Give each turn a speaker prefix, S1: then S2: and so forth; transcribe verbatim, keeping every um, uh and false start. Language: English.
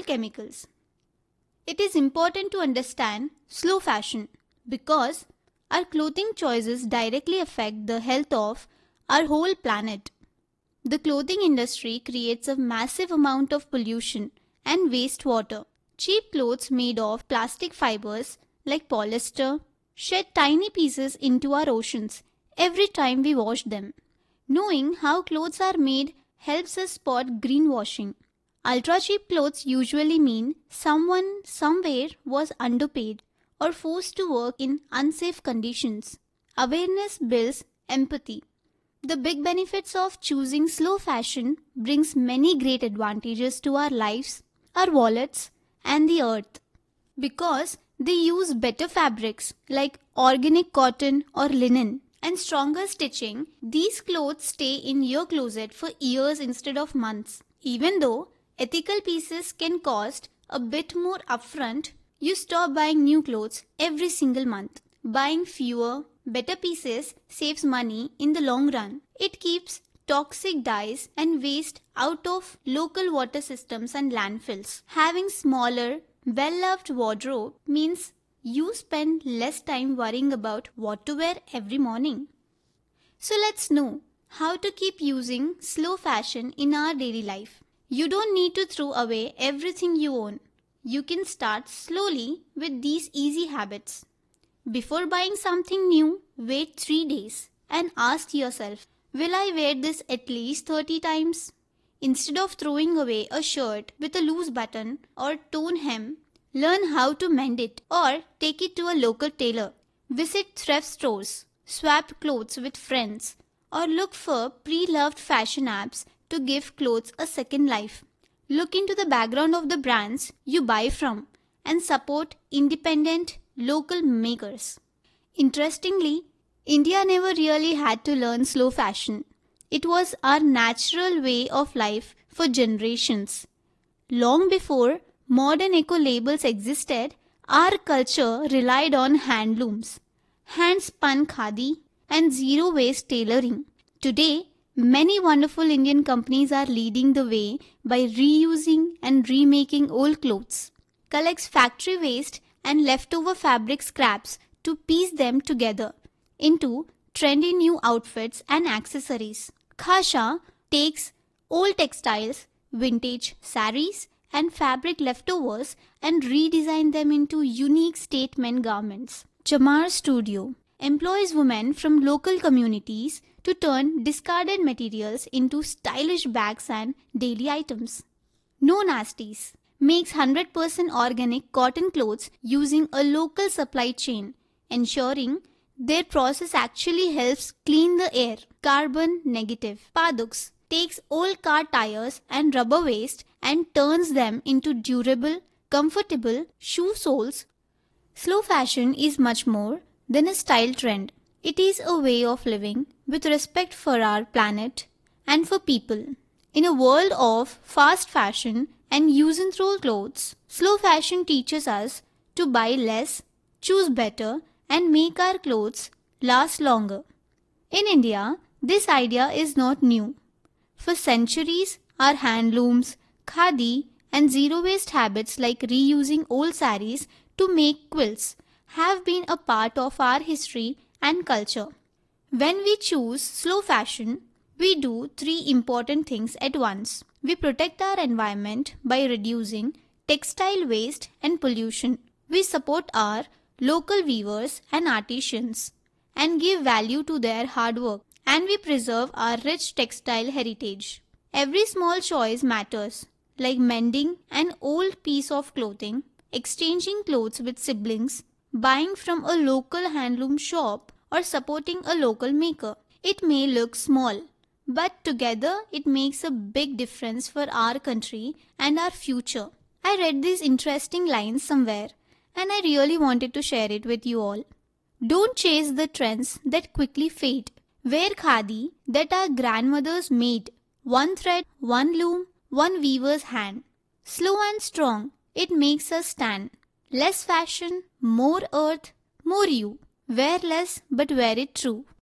S1: chemicals. It is important to understand slow fashion because our clothing choices directly affect the health of our whole planet. The clothing industry creates a massive amount of pollution and wastewater. Cheap clothes made of plastic fibers like polyester shed tiny pieces into our oceans every time we wash them. Knowing how clothes are made helps us spot greenwashing. Ultra cheap clothes usually mean someone somewhere was underpaid or forced to work in unsafe conditions. Awareness builds empathy. The big benefits of choosing slow fashion brings many great advantages to our lives, our wallets, and the earth. Because they use better fabrics like organic cotton or linen and stronger stitching, these clothes stay in your closet for years instead of months. Even though ethical pieces can cost a bit more upfront, you stop buying new clothes every single month. Buying fewer, better pieces saves money in the long run. It keeps toxic dyes and waste out of local water systems and landfills. Having smaller, well-loved wardrobe means you spend less time worrying about what to wear every morning. So let's know how to keep using slow fashion in our daily life. You don't need to throw away everything you own. You can start slowly with these easy habits. Before buying something new, wait three days and ask yourself, will I wear this at least thirty times? Instead of throwing away a shirt with a loose button or torn hem, learn how to mend it or take it to a local tailor. Visit thrift stores, swap clothes with friends, or look for pre-loved fashion apps to give clothes a second life. Look into the background of the brands you buy from and support independent local makers. Interestingly, India never really had to learn slow fashion. It was our natural way of life for generations. Long before modern eco-labels existed, our culture relied on handlooms, hand-spun khadi, and zero-waste tailoring. Today, many wonderful Indian companies are leading the way by reusing and remaking old clothes, collects factory waste and leftover fabric scraps to piece them together into trendy new outfits and accessories. Khasha takes old textiles, vintage saris, and fabric leftovers and redesign them into unique statement garments. Chamar Studio employs women from local communities to turn discarded materials into stylish bags and daily items. No Nasties makes one hundred percent organic cotton clothes using a local supply chain, ensuring their process actually helps clean the air. Carbon negative. Padux takes old car tires and rubber waste and turns them into durable, comfortable shoe soles. Slow fashion is much more than a style trend. It is a way of living with respect for our planet and for people. In a world of fast fashion and use and throw clothes, slow fashion teaches us to buy less, choose better, and make our clothes last longer. In India, this idea is not new. For centuries, our handlooms, khadi, and zero-waste habits like reusing old saris to make quilts have been a part of our history and culture. When we choose slow fashion, we do three important things at once. We protect our environment by reducing textile waste and pollution. We support our local weavers and artisans and give value to their hard work. And we preserve our rich textile heritage. Every small choice matters, like mending an old piece of clothing, exchanging clothes with siblings, buying from a local handloom shop, or supporting a local maker. It may look small, but together it makes a big difference for our country and our future. I read these interesting lines somewhere, and I really wanted to share it with you all. Don't chase the trends that quickly fade. Wear khadi that our grandmothers made. One thread, one loom, one weaver's hand. Slow and strong, it makes us stand. Less fashion, more earth, more you. Wear less but wear it true.